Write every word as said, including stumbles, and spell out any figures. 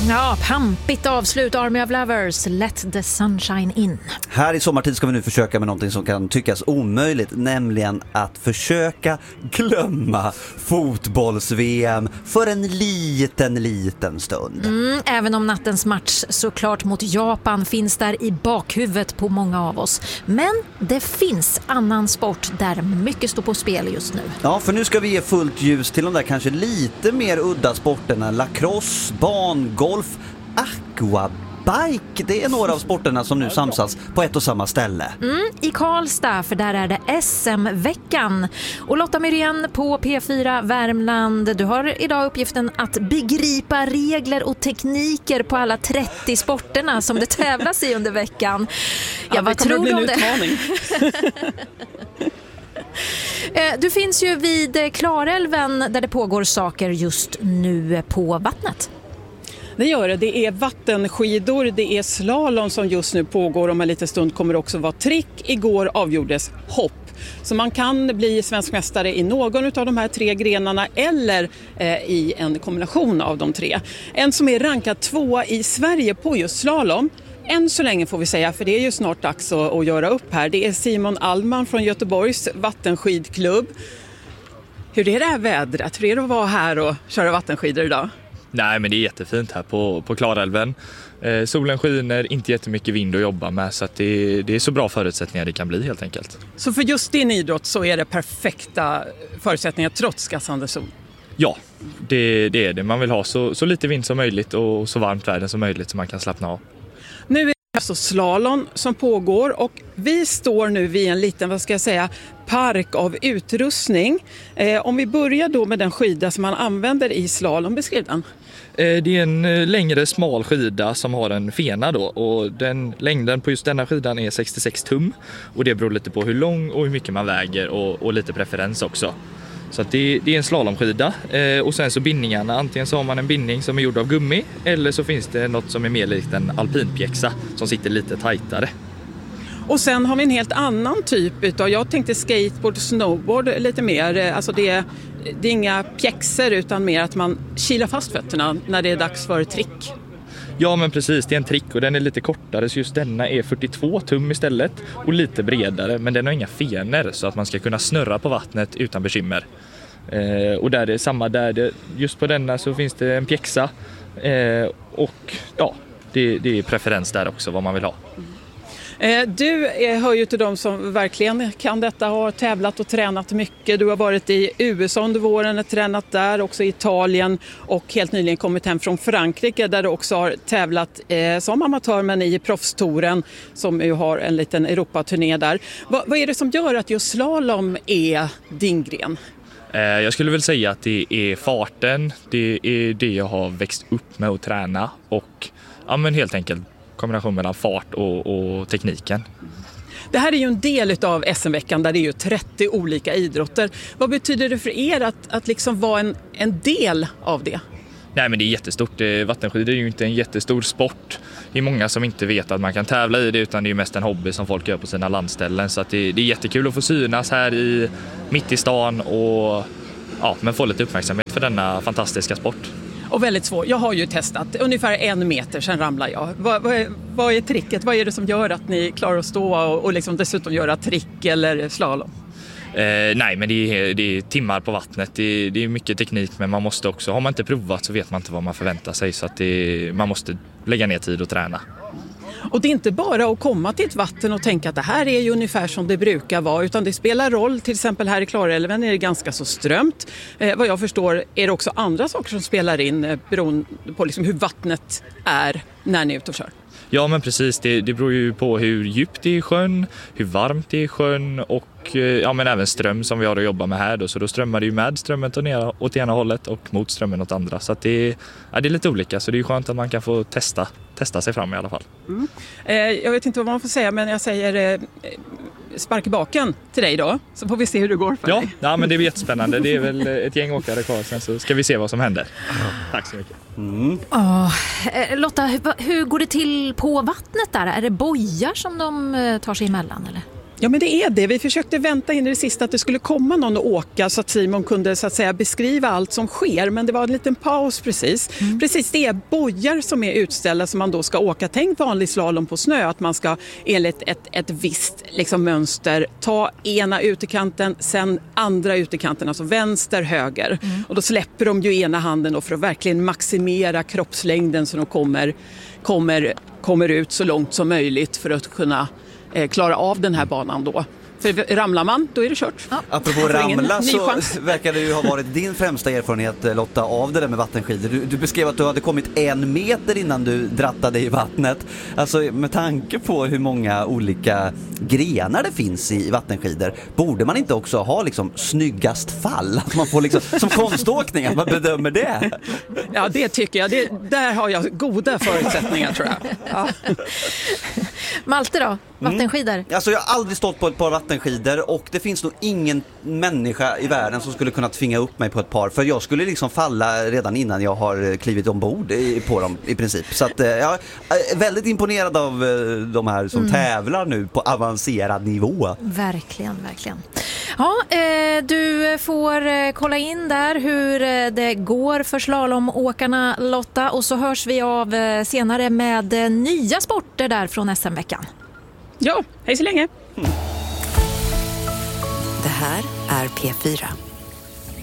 Ja, pampigt avslut, Army of Lovers, Let the Sunshine In. Här i sommartid ska vi nu försöka med någonting som kan tyckas omöjligt, nämligen att försöka glömma fotbolls-V M för en liten, liten stund. Mm, även om nattens match såklart mot Japan finns där i bakhuvudet på många av oss. Men det finns annan sport där mycket står på spel just nu. Ja, för nu ska vi ge fullt ljus till de där kanske lite mer udda sporterna. Lacrosse, bangolf, aquabike. Det är några av sporterna som nu samsas på ett och samma ställe. Mm, i Karlstad, för där är det S M-veckan. Och Lotta Myrén på P fyra Värmland, du har idag uppgiften att begripa regler och tekniker på alla trettio sporterna som det tävlas i under veckan. Ja, ja, vad tror du om det? Du finns ju vid Klarälven där det pågår saker just nu på vattnet. Det gör det. Det är vattenskidor, det är slalom som just nu pågår. Om en liten stund kommer det också vara trick. Igår avgjordes hopp. Så man kan bli svensk mästare i någon av de här tre grenarna eller eh, i en kombination av de tre. En som är rankad tvåa i Sverige på just slalom, än så länge får vi säga, för det är ju snart dags att, att göra upp här. Det är Simon Allman från Göteborgs vattenskidklubb. Hur är det här vädret? Hur är det att vara här och köra vattenskidor idag? Nej, men det är jättefint här på, på Klarälven. Eh, solen skiner, inte jättemycket vind att jobba med, så att det, det är så bra förutsättningar det kan bli helt enkelt. Så för just din idrott så är det perfekta förutsättningar trots gassande sol? Ja, det, det är det. Man vill ha så, så lite vind som möjligt och så varmt väder som möjligt så man kan slappna av. Nu är det alltså slalom som pågår och vi står nu vid en liten, vad ska jag säga, park av utrustning. Eh, om vi börjar då med den skida som man använder i slalom, beskriv den. Eh, det är en längre smal skida som har en fena då, och den längden på just denna skidan är sextiosex tum, och det beror lite på hur lång och hur mycket man väger och, och lite preferens också. Så att det, det är en slalomskida eh, och sen så bindningarna, antingen så har man en bindning som är gjord av gummi eller så finns det något som är mer likt en alpinpjäxa som sitter lite tajtare. Och sen har vi en helt annan typ utav, jag tänkte skateboard och snowboard lite mer, alltså det är, det är inga pjäxor utan mer att man kilar fast fötterna när det är dags för trick. Ja, men precis, det är en trick och den är lite kortare, så just denna är fyrtiotvå tum istället och lite bredare, men den har inga fener så att man ska kunna snurra på vattnet utan bekymmer. Eh, och där det är samma där, det, just på denna så finns det en pjäxa eh, och ja, det, det är preferens där också vad man vill ha. Du hör ju till de som verkligen kan detta, har tävlat och tränat mycket. Du har varit i U S A under våren och tränat där, också i Italien och helt nyligen kommit hem från Frankrike där du också har tävlat eh, som amatör men i proffstouren som ju har en liten Europaturné där. Va, vad är det som gör att just slalom är din gren? Eh, jag skulle väl säga att det är farten, det är det jag har växt upp med att träna och ja, men helt enkelt kombination mellan fart och, och tekniken. Det här är ju en del av S M-veckan där det är ju trettio olika idrotter. Vad betyder det för er att, att liksom vara en, en del av det? Nej, men det är jättestort. Vattenskidor är ju inte en jättestor sport. Det är många som inte vet att man kan tävla i det, utan det är ju mest en hobby som folk gör på sina landställen. Så att det, det är jättekul att få synas här i, mitt i stan och ja, men få lite uppmärksamhet för denna fantastiska sport. Och väldigt svår. Jag har ju testat ungefär en meter, sen ramlar jag. Vad, vad, är, vad är tricket? Vad är det som gör att ni klarar att stå och, och liksom dessutom göra trick eller slalom? Eh, nej, men det är, det är timmar på vattnet. Det, det är mycket teknik, men man måste också, har man inte provat så vet man inte vad man förväntar sig. Så att det, man måste lägga ner tid och träna. Och det är inte bara att komma till ett vatten och tänka att det här är ju ungefär som det brukar vara, utan det spelar roll. Till exempel här i Klarälven är det ganska så strömt. Eh, vad jag förstår är det också andra saker som spelar in eh, beroende på liksom hur vattnet är när ni är ute och kör. Ja, men precis. Det, det beror ju på hur djupt det är i sjön, hur varmt det är i sjön och ja, men även ström som vi har att jobba med här. Då. Så då strömmar det ju med strömmen åt ena hållet och mot strömmen åt andra. Så att det, ja, det är lite olika, så det är skönt att man kan få testa, testa sig fram i alla fall. Mm. Eh, jag vet inte vad man får säga, men jag säger eh, spark i baken till dig då, så får vi se hur det går för ja, dig. Ja, men det är jättespännande. Det är väl ett gäng åkare kvar sen, så ska vi se vad som händer. Tack så mycket. Mm. Oh, Lotta, hur, hur går det till på vattnet där? Är det bojar som de tar sig emellan eller? Ja, men det är det. Vi försökte vänta in i det sista att det skulle komma någon att åka så att Simon kunde så att säga beskriva allt som sker. Men det var en liten paus precis. Mm. Precis, det är bojar som är utställda som man då ska åka. Tänk vanlig slalom på snö, att man ska enligt ett, ett visst liksom, mönster ta ena utekanten, sen andra utekanten, alltså vänster, höger. Mm. Och då släpper de ju ena handen då för att verkligen maximera kroppslängden så de kommer, kommer, kommer ut så långt som möjligt för att kunna klara av den här banan då. För ramlar man, då är det kört. Ja. Apropå ramla så verkar det ju ha varit din främsta erfarenhet, Lotta, av det där med vattenskidor. Du, du beskrev att du hade kommit en meter innan du drattade i vattnet. Alltså med tanke på hur många olika grenar det finns i vattenskidor, borde man inte också ha liksom snyggast fall? Att man får liksom, som konståkning, att man bedömer det? Ja, det tycker jag. Det, där har jag goda förutsättningar, tror jag. Ja. Malte då? Vattenskidor? Mm. Alltså jag har aldrig stått på ett par vattenskidor och det finns nog ingen människa i världen som skulle kunna tvinga upp mig på ett par, för jag skulle liksom falla redan innan jag har klivit ombord på dem i princip. Så att jag är väldigt imponerad av de här som mm. tävlar nu på avancerad nivå. Verkligen, verkligen. Ja, eh, du får eh, kolla in där hur eh, det går för slalomåkarna, Lotta, och så hörs vi av eh, senare med eh, nya sporter där från S M-veckan. Ja, hej så länge. Mm. Det här är P fyra.